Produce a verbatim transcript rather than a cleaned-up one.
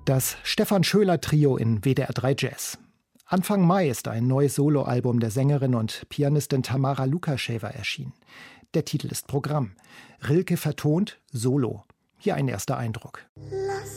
Das Stefan Schöler-Trio in W D R drei Jazz. Anfang Mai ist ein neues Soloalbum der Sängerin und Pianistin Tamara Lukascheva erschienen. Der Titel ist Programm. Rilke vertont Solo. Hier ein erster Eindruck. Lass